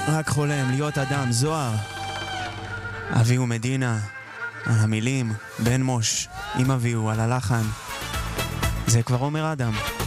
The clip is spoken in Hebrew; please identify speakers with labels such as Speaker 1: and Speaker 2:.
Speaker 1: רק חולם להיות אדם, זוהר. אביהו מדינה, על המילים, בן מוש, עם אביהו, על הלחן. זה כבר אומר אדם.